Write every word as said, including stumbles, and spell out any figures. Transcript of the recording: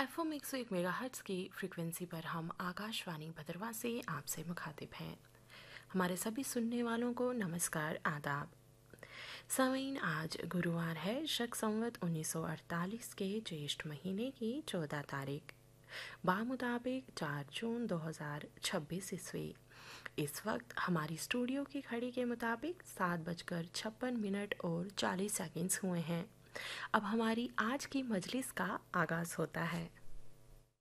F M एक सौ एक मेगा हर्ट्स की फ्रिक्वेंसी पर हम आकाशवाणी भदरवा से आपसे मुखातिब हैं। हमारे सभी सुनने वालों को नमस्कार, आदाब। सामीन, आज गुरुवार है, शक संवत उन्नीस सौ अड़तालीस के ज्येष्ठ महीने की चौदह तारीख, बामुताबिक चार जून दो हज़ार छब्बीस ईस्वी। इस वक्त हमारी स्टूडियो की घड़ी के मुताबिक सात बजकर छप्पन मिनट और चालीस सेकंड्स हुए हैं। अब हमारी आज की मजलिस का आगाज़ होता है।